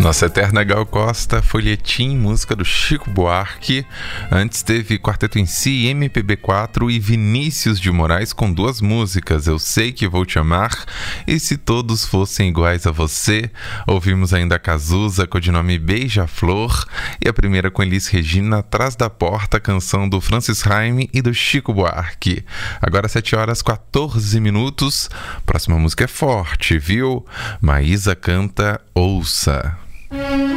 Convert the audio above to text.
Nossa eterna Gal Costa, Folhetim, música do Chico Buarque. Antes teve Quarteto em Si, MPB4 e Vinícius de Moraes com duas músicas, Eu Sei Que Vou Te Amar e Se Todos Fossem Iguais a Você. Ouvimos ainda Cazuza, codinome Beija-Flor, e a primeira com Elis Regina, Atrás da Porta, canção do Francis Raime e do Chico Buarque. Agora 7h14. Próxima música é forte, viu? Maísa canta Ouça.